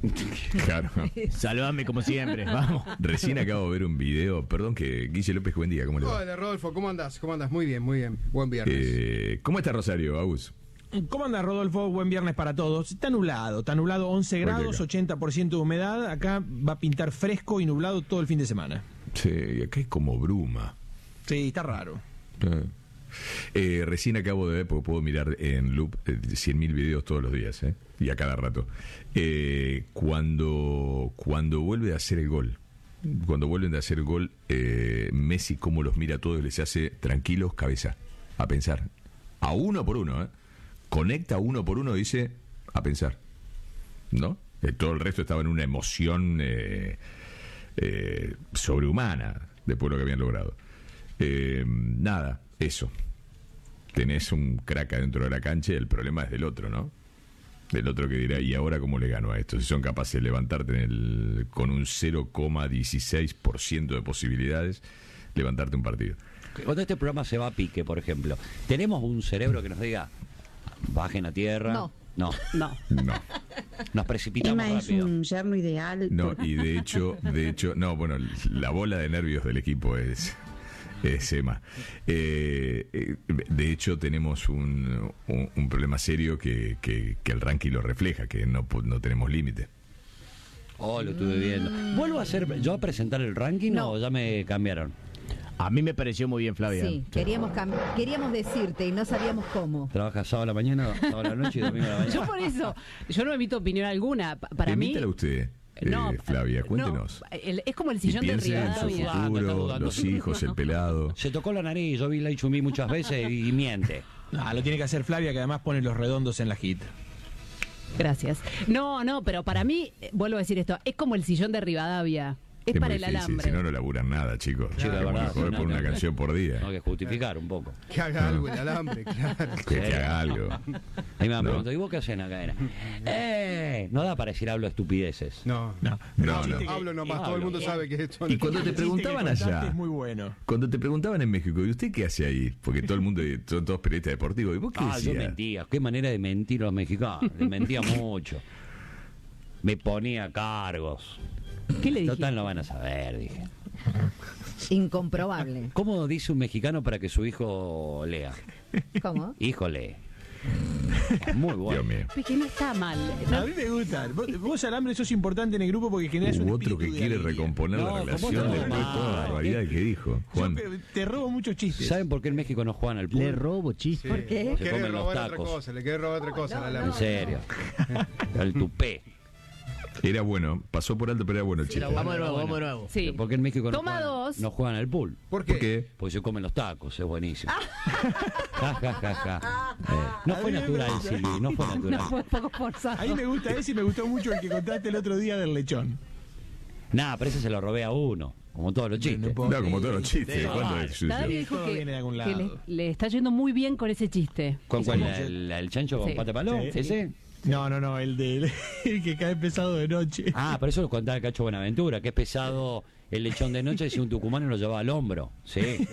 Claro. Saludame como siempre, vamos. Recién acabo de ver un video, perdón que Guille López, buen día, ¿cómo le va? Hola Rodolfo, ¿cómo andás? ¿Cómo andás? Muy bien, buen viernes. ¿Cómo está Rosario, Agus? ¿Cómo anda, Rodolfo? Buen viernes para todos. Está nublado 11 grados, 80% de humedad. Acá va a pintar fresco y nublado todo el fin de semana. Sí, acá es como bruma. Sí, está raro. Recién acabo de ver, porque puedo mirar en loop 100.000 videos todos los días, y a cada rato. Cuando vuelve a hacer el gol, cuando vuelven a hacer el gol, Messi cómo los mira a todos, les hace tranquilos, cabeza, a pensar. A uno por uno, conecta uno por uno, dice, a pensar. ¿No? Todo el resto estaba en una emoción sobrehumana después de lo que habían logrado. Nada, eso. Tenés un crack adentro de la cancha, el problema es del otro, ¿no? Del otro que dirá, ¿y ahora cómo le gano a esto? Si son capaces de levantarte con un 0,16% de posibilidades, levantarte un partido. Cuando este programa se va a pique, por ejemplo, ¿tenemos un cerebro que nos diga, bajen a tierra? No. Nos precipitamos Emma rápido. es un yerno ideal. No, y de hecho, no, bueno, la bola de nervios del equipo es Emma. De hecho, tenemos un problema serio que el ranking lo refleja, que no tenemos límite. Oh, lo estuve viendo. ¿Vuelvo a hacer yo a presentar el ranking o ya me cambiaron? A mí me pareció muy bien, Flavia. Sí, queríamos decirte y no sabíamos cómo. ¿Trabaja sábado a la mañana, sábado a la noche y domingo a la mañana? Yo por eso, yo no emito opinión alguna. Para mí... Emítala usted, Flavia, cuéntenos. No, es como el sillón y de piense en su Rivadavia. futuro, los hijos, el pelado. Se tocó la nariz, yo vi la Ichumí muchas veces y miente. Lo tiene que hacer Flavia, que además pone los redondos en la hit. Gracias. No, pero para mí, vuelvo a decir esto, es como el sillón de Rivadavia. Es para muy el difícil, alambre. si no laburan nada, chicos. Sí, la verdad, Joder, por una no. canción por día. Tengo que justificar un poco. Que haga algo el alambre, claro. Que haga algo. Ahí me han preguntado, ¿y vos qué hacen acá? No da para decir hablo estupideces. No. Hablo nomás, todo el mundo sabe que esto. Y cuando te preguntaban allá, es muy bueno. cuando te preguntaban en México, ¿y usted qué hace ahí? Porque todo el mundo, son todos periodistas deportivos. ¿Y vos qué decías? Yo mentía. Qué manera de mentir a los mexicanos. Les mentía mucho. Me ponía cargos. ¿Qué le dije? Total, no van a saber, dije. Incomprobable. ¿Cómo dice un mexicano para que su hijo lea? ¿Cómo? Hijo lee. Muy bueno. Dios mío. Es que no está mal. A mí me gusta. Vos alambre, sos importante en el grupo porque generás un Otro que espíritu de quiere alegría. recomponer No, la ¿cómo relación te después de toda la barbaridad que dijo. Juan. Yo te robo muchos chistes. ¿Saben por qué en México no juegan al pool? Le robo chistes. ¿Por qué? Se Quiere comen los robar otra tacos. cosa, le quiere robar otra cosa al En alambre. serio. El tupé. Era bueno, pasó por alto, pero era bueno el chiste. Vamos de nuevo. Sí. ¿Por qué en México Toma no dos. juegan al pool? ¿Por ¿Por qué? qué? Porque se comen los tacos, es buenísimo. Ja, ja, ja, ja. No fue natural, Silvi, no fue natural. No fue poco forzado. Ahí me gusta ese y me gustó mucho el que contaste el otro día del lechón. Nah, pero ese se lo robé a uno, como todos los chistes. No, como todos los chistes. Sí, ¿Cuándo vale. es? Nadie dijo Todo viene de algún que lado. le está yendo muy bien con ese chiste. ¿Con cuál? ¿El chancho con Sí. pata de palón? Sí. ¿Ese? No, el que cae pesado de noche. Ah, pero eso lo contaba el Cacho Buenaventura, que es pesado el lechón de noche, si un tucumano lo llevaba al hombro. Sí.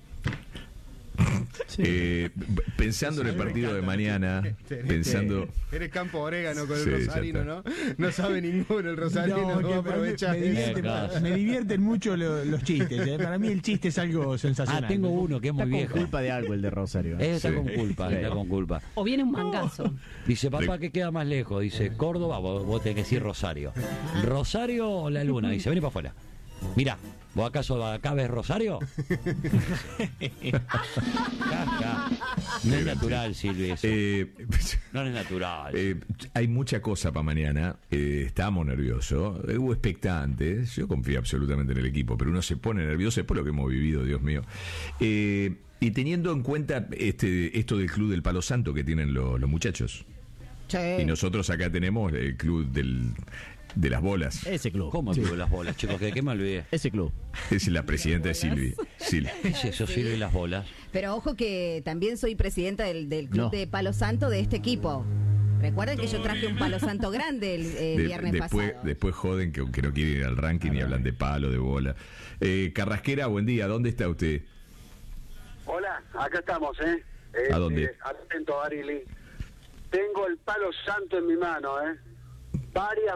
Pensando en el partido de mañana, pensando... Eres campo orégano con el Sí, ya rosarino, está. ¿no? No sabe ninguno el rosarino, no va a aprovechar. Me divierten mucho los chistes. Para mí el chiste es algo sensacional. Tengo uno que es muy Está con viejo. culpa de algo el de Rosario. Está Sí. con culpa, está con culpa. O viene un mangazo. Dice, papá, ¿qué queda más lejos? Dice, Córdoba, vos tenés que decir Rosario. ¿Rosario o la luna? Dice, vení para afuera. Mirá, ¿vos acaso acá ves Rosario? Ja. No es natural, Silvia, eso. No es natural. Hay mucha cosa para mañana. Estamos nerviosos. Hubo expectantes. Yo confío absolutamente en el equipo, pero uno se pone nervioso. Es por lo que hemos vivido, Dios mío. Y teniendo en cuenta esto del Club del Palo Santo que tienen los muchachos. Y nosotros acá tenemos el Club de las Bolas. Ese club. ¿Cómo tuve las bolas, chicos? ¿De qué me olvidé? Ese club. Es la presidenta de Silvi. ¿Qué es eso, Silvia, y las bolas? Pero ojo que también soy presidenta del club No. de Palo Santo de este equipo. Recuerden que yo traje un Palo Santo grande el viernes pasado. Después joden que no quieren ir al ranking y hablan de palo, de bola. Carrasquera, buen día. ¿Dónde está usted? Hola, acá estamos, ¿A dónde? Atento, Arili. Tengo el Palo Santo en mi mano, varias